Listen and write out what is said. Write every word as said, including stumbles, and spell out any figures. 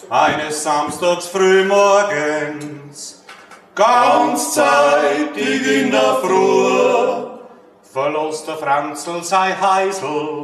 eines Samstags frühmorgens, ganz zeitig in der Früh, verlässt der Franzl sein Heisel